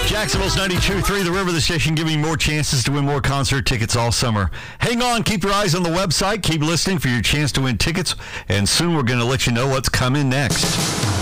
Jacksonville's 92.3 The River, the station giving you more chances to win more concert tickets all summer. Hang on, keep your eyes on the website, keep listening for your chance to win tickets, and soon we're going to let you know what's coming next.